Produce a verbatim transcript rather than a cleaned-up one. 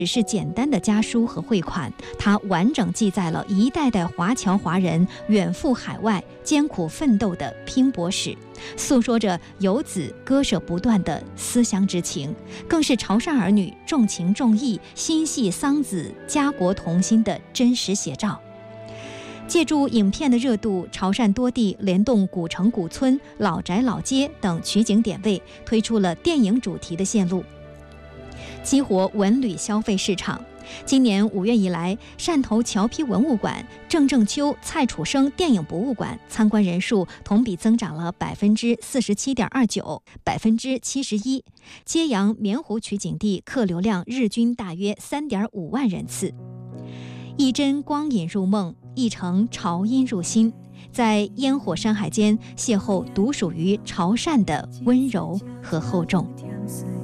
只是简单的家书和汇款，它完整记载了一代代华侨华人远赴海外艰苦奋斗的拼搏史，诉说着游子割舍不断的思乡之情，更是潮汕儿女重情重义、心系桑梓、家国同心的真实写照。借助影片的热度，潮汕多地联动古城古村、老宅老街等取景点位，推出了电影主题的线路，激活文旅消费市场。今年五月以来，汕头侨批文物馆、郑正秋、蔡楚生电影博物馆参观人数同比增长了百分之四十七点二九，百分之七十一。揭阳棉湖取景地客流量日均大约三点五万人次。一针光影入梦，一程潮音入心，在烟火山海间邂逅独属于潮汕的温柔和厚重。